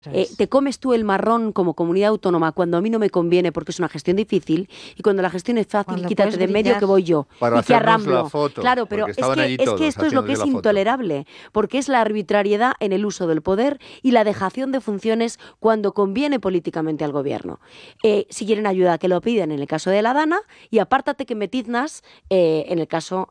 Te comes tú el marrón como comunidad autónoma cuando a mí no me conviene porque es una gestión difícil, y cuando la gestión es fácil, Cuando quítate de medio que voy yo para y que hacernos arramblo. la foto, Claro, pero es que esto es lo que es intolerable, porque es la arbitrariedad en el uso del poder y la dejación de funciones cuando conviene políticamente al gobierno. Si quieren ayuda, que lo piden en el caso de la Dana, y apártate que me tiznas en el caso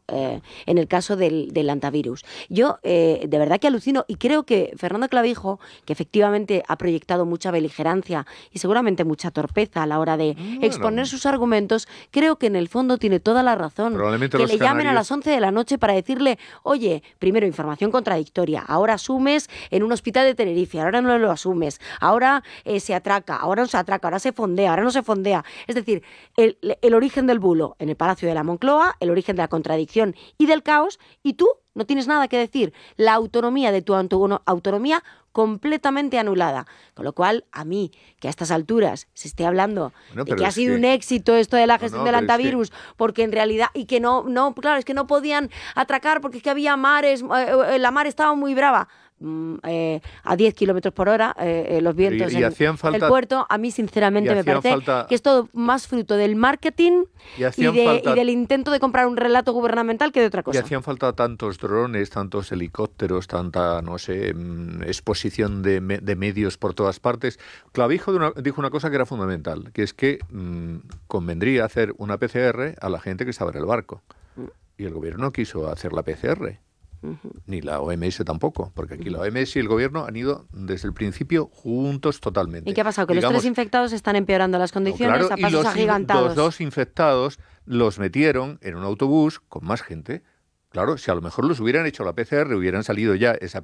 del antivirus. Yo de verdad que alucino, y creo que Fernando Clavijo, que efectivamente ha proyectado mucha beligerancia y seguramente mucha torpeza a la hora de exponer sus argumentos, creo que en el fondo tiene toda la razón. Probablemente que los le llamen a canarios... las 11 de la noche para decirle, oye, primero información contradictoria, ahora asumes en un hospital de Tenerife, ahora no lo asumes, ahora se atraca, ahora no se atraca, ahora se fondea, ahora no se fondea. Es decir, el origen del bulo en el Palacio de la Moncloa, el origen de la contradicción y del caos, y tú no tienes nada que decir. La autonomía de tu autonomía completamente anulada. Con lo cual, a mí, que a estas alturas se esté hablando de que ha sido un éxito esto de la gestión del antivirus, porque en realidad, y que claro, es que no podían atracar porque es que había mares, la mar estaba muy brava. A 10 kilómetros por hora, los vientos en el puerto, a mí sinceramente me parece que es todo más fruto del marketing y del intento de comprar un relato gubernamental que de otra cosa. Y hacían falta tantos drones, tantos helicópteros, tanta, no sé, exposición de medios por todas partes. Clavijo dijo una cosa que era fundamental, que es que convendría hacer una PCR a la gente que estaba en el barco. Y el gobierno no quiso hacer la PCR. Ni la OMS tampoco, porque aquí la OMS y el gobierno han ido desde el principio juntos totalmente. ¿Y qué ha pasado? Que los 3 infectados están empeorando las condiciones a pasos agigantados. Los 2 infectados los metieron en un autobús con más gente. Claro, si a lo mejor los hubieran hecho la PCR, hubieran salido ya esa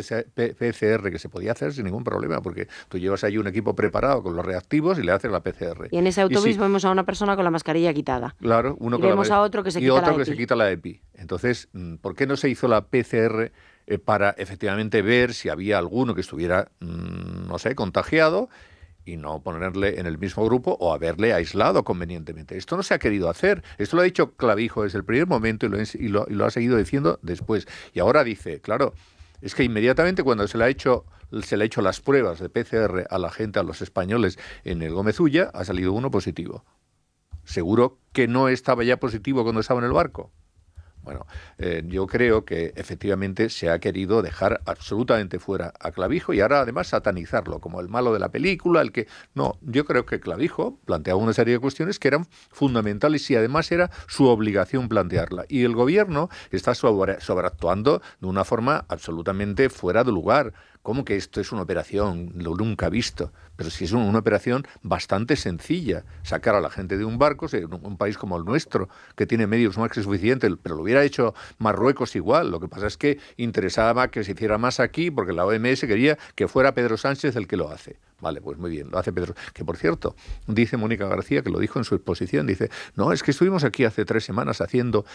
PCR que se podía hacer sin ningún problema, porque tú llevas ahí un equipo preparado con los reactivos y le haces la PCR. Y en ese autobús vemos a una persona con la mascarilla quitada. Claro, uno y con vemos a otro que se quita la EPI. Que se quita la EPI. Entonces, ¿por qué no se hizo la PCR para efectivamente ver si había alguno que estuviera, no sé, contagiado, y no ponerle en el mismo grupo o haberle aislado convenientemente? Esto no se ha querido hacer. Esto lo ha dicho Clavijo desde el primer momento y lo ha seguido diciendo después. Y ahora dice, claro, es que inmediatamente cuando se le ha hecho las pruebas de PCR a la gente, a los españoles en el Gómez Ulla, ha salido uno positivo. ¿Seguro que no estaba ya positivo cuando estaba en el barco? Bueno, yo creo que efectivamente se ha querido dejar absolutamente fuera a Clavijo y ahora además satanizarlo como el malo de la película, el que... No, yo creo que Clavijo planteaba una serie de cuestiones que eran fundamentales y además era su obligación plantearla. Y el gobierno está sobreactuando de una forma absolutamente fuera de lugar. ¿Cómo que esto es una operación lo nunca visto? Pero si es una operación bastante sencilla, sacar a la gente de un barco, un país como el nuestro, que tiene medios más que suficientes, pero lo hubiera hecho Marruecos igual. Lo que pasa es que interesaba que se hiciera más aquí, porque la OMS quería que fuera Pedro Sánchez el que lo hace. Vale, pues muy bien, lo hace Pedro. Que por cierto, dice Mónica García, que lo dijo en su exposición, dice, no, es que estuvimos aquí hace 3 semanas haciendo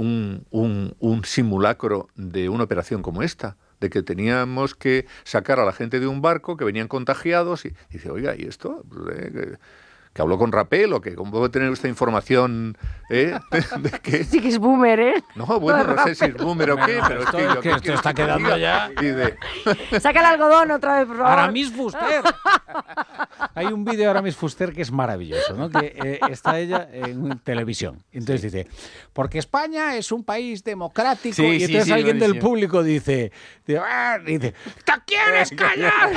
un simulacro de una operación como esta, de que teníamos que sacar a la gente de un barco que venían contagiados y dice, oiga, ¿y esto? ¿Que habló con Rapel o que cómo puede tener esta información? ¿De qué? Sí que es boomer, ¿eh? No, bueno, no sé si es boomer o qué, pero es que esto está quedando ya... Saca el algodón otra vez, por favor. Aramis Fuster. Hay un vídeo de Aramis Fuster que es maravilloso, ¿no? Que está ella en televisión. Entonces dice, porque España es un país democrático, y entonces alguien del público dice, ¿te quieres callar?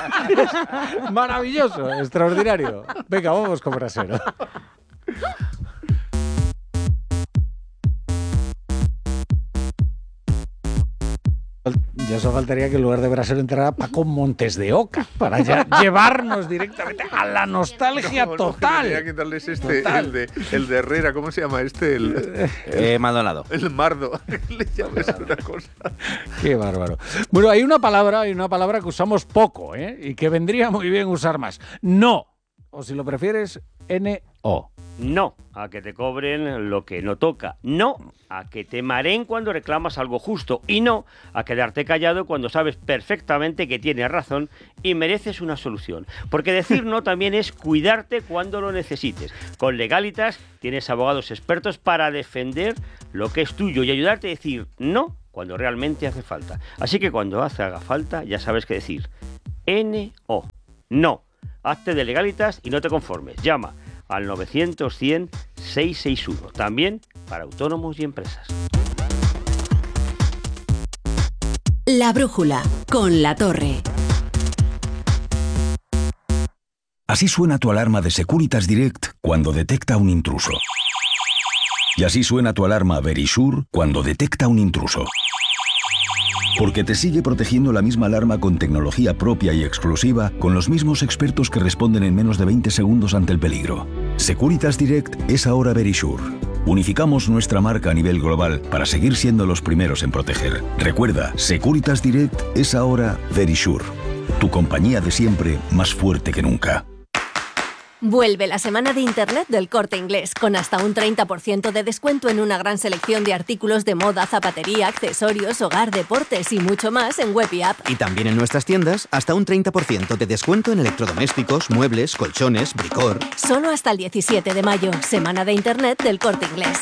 Maravilloso, extraordinario. Venga, vamos con Brasero. Ya solo faltaría que en lugar de Brasero entrara Paco Montes de Oca para ya llevarnos directamente a la nostalgia total. Tenía que darles el de Herrera, ¿cómo se llama este? Maldonado. El Mardo. Le llamas una cosa. Qué bárbaro. Bueno, hay una palabra que usamos poco, y que vendría muy bien usar más. No. O si lo prefieres, N-O. No a que te cobren lo que no toca. No a que te mareen cuando reclamas algo justo. Y no a quedarte callado cuando sabes perfectamente que tienes razón y mereces una solución. Porque decir no también es cuidarte cuando lo necesites. Con Legalitas tienes abogados expertos para defender lo que es tuyo y ayudarte a decir no cuando realmente hace falta. Así que cuando haga falta ya sabes qué decir. N-O. No. Hazte de legalitas y no te conformes. Llama al 900-100-661. También para autónomos y empresas. La brújula, con La Torre. Así suena tu alarma de Securitas Direct cuando detecta un intruso. Y así suena tu alarma Verisure cuando detecta un intruso. Porque te sigue protegiendo la misma alarma con tecnología propia y exclusiva, con los mismos expertos que responden en menos de 20 segundos ante el peligro. Securitas Direct es ahora Verisure. Unificamos nuestra marca a nivel global para seguir siendo los primeros en proteger. Recuerda, Securitas Direct es ahora Verisure. Tu compañía de siempre, más fuerte que nunca. Vuelve la semana de Internet del Corte Inglés, con hasta un 30% de descuento en una gran selección de artículos de moda, zapatería, accesorios, hogar, deportes y mucho más en web y app. Y también en nuestras tiendas, hasta un 30% de descuento en electrodomésticos, muebles, colchones, bricor. Solo hasta el 17 de mayo, semana de Internet del Corte Inglés.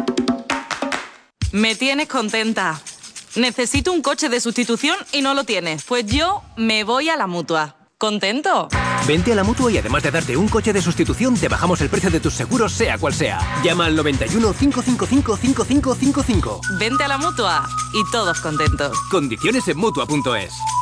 Me tienes contenta. Necesito un coche de sustitución y no lo tienes. Pues yo me voy a la Mutua. ¿Contento? Vente a la Mutua y además de darte un coche de sustitución, te bajamos el precio de tus seguros, sea cual sea. Llama al 91 555 5555. Vente a la Mutua y todos contentos. Condiciones en Mutua.es.